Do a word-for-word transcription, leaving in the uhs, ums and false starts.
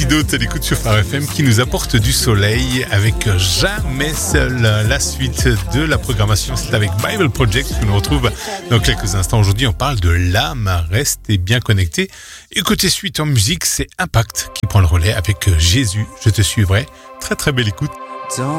Antidote à l'écoute sur Phare F M qui nous apporte du soleil avec Jamais Seul. La suite de la programmation, c'est avec Bible Project que nous retrouve dans quelques instants. Aujourd'hui, on parle de l'âme. Restez bien connectés. Et côté suite en musique, c'est Impact qui prend le relais avec Jésus. Je te suivrai. Très très belle écoute.